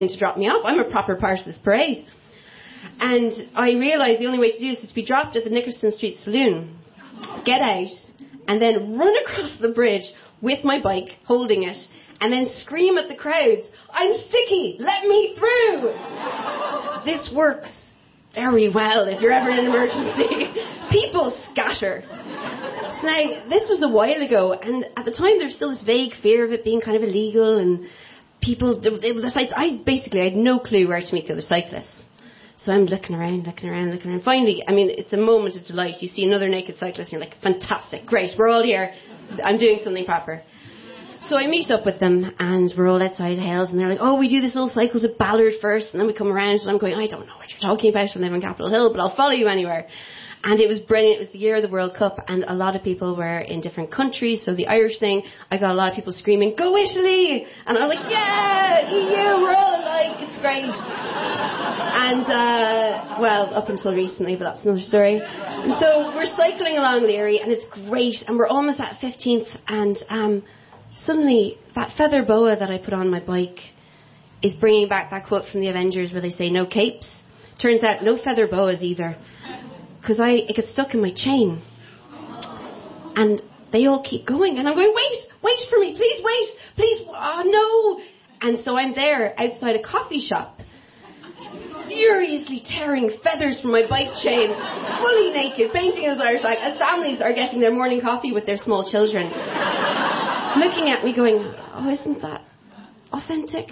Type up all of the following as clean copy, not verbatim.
to drop me off. I'm a proper part of this parade. And I realised the only way to do this is to be dropped at the Nickerson Street Saloon, get out, and then run across the bridge with my bike, holding it, and then scream at the crowds, "I'm sticky, let me through!" This works very well if you're ever in an emergency. People scatter. So now, this was a while ago, and at the time there was still this vague fear of it being kind of illegal, and people, I had no clue where to meet the other cyclists. So I'm looking around. Finally, it's a moment of delight. You see another naked cyclist and you're like, fantastic, great, we're all here. I'm doing something proper. So I meet up with them and we're all outside the hills and they're like, oh, we do this little cycle to Ballard first and then we come around and I'm going, I don't know what you're talking about. I live on Capitol Hill, but I'll follow you anywhere. And it was brilliant. It was the year of the World Cup and a lot of people were in different countries. So the Irish thing, I got a lot of people screaming, go Italy! And I was like, yeah, EU, we're all alike, it's great. And, up until recently, but that's another story. And so we're cycling along Leary and it's great and we're almost at 15th and suddenly that feather boa that I put on my bike is bringing back that quote from the Avengers where they say no capes. Turns out no feather boas either. Because it gets stuck in my chain. And they all keep going. And I'm going, wait for me, please, oh no. And so I'm there outside a coffee shop, furiously tearing feathers from my bike chain, fully naked, painting as Irish flag, as families are getting their morning coffee with their small children. Looking at me going, oh, isn't that authentic?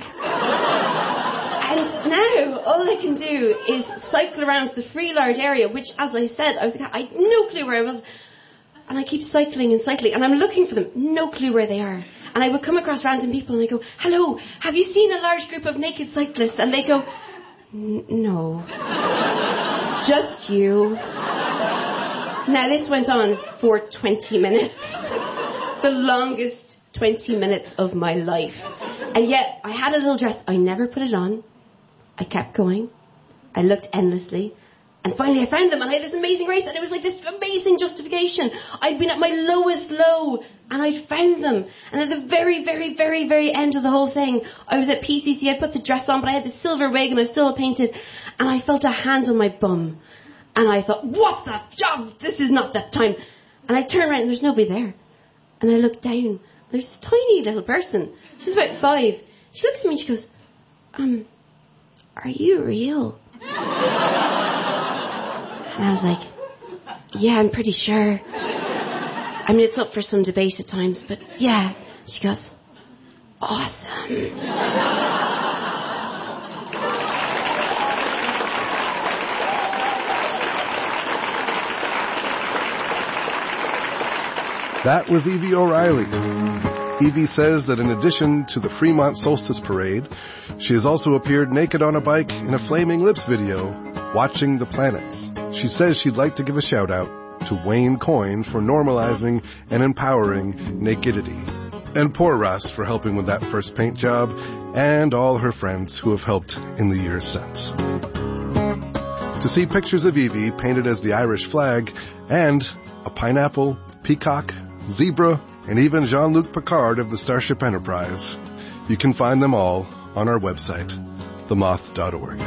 And now, all I can do is cycle around the Freelard area, which, as I said, I had no clue where I was. And I keep cycling, and I'm looking for them, no clue where they are. And I would come across random people, and I go, hello, have you seen a large group of naked cyclists? And they go, no, just you. Now, this went on for 20 minutes. The longest 20 minutes of my life. And yet, I had a little dress. I never put it on. I kept going. I looked endlessly. And finally I found them and I had this amazing race and it was like this amazing justification. I'd been at my lowest low and I'd found them. And at the very, very, very, very end of the whole thing, I was at PCC. I put the dress on but I had the silver wig and I was still painted. And I felt a hand on my bum. And I thought, what the job? This is not that time. And I turned around and there's nobody there. And I looked down. There's this tiny little person. She's about 5. She looks at me and she goes, are you real? And I was like, yeah, I'm pretty sure. It's up for some debate at times, but yeah. She goes, awesome. That was Evie O'Reilly. Evie says that in addition to the Fremont Solstice Parade, she has also appeared naked on a bike in a Flaming Lips video, Watching the Planets. She says she'd like to give a shout out to Wayne Coyne for normalizing and empowering nakedity, and poor Russ for helping with that first paint job, and all her friends who have helped in the years since. To see pictures of Evie painted as the Irish flag, and a pineapple, peacock, zebra, and even Jean-Luc Picard of the Starship Enterprise, you can find them all on our website, themoth.org.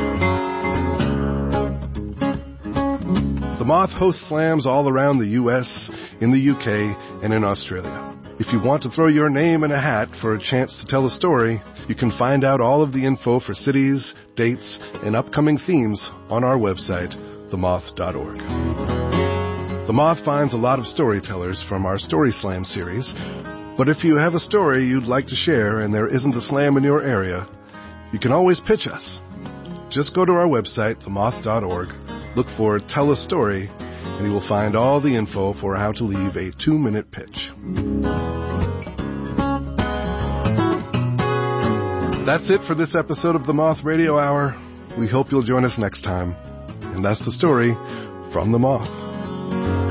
The Moth hosts slams all around the U.S., in the U.K., and in Australia. If you want to throw your name in a hat for a chance to tell a story, you can find out all of the info for cities, dates, and upcoming themes on our website, themoth.org. The Moth finds a lot of storytellers from our Story Slam series, but if you have a story you'd like to share and there isn't a slam in your area, you can always pitch us. Just go to our website, themoth.org, look for Tell a Story, and you will find all the info for how to leave a 2-minute pitch. That's it for this episode of the Moth Radio Hour. We hope you'll join us next time. And that's the story from the Moth.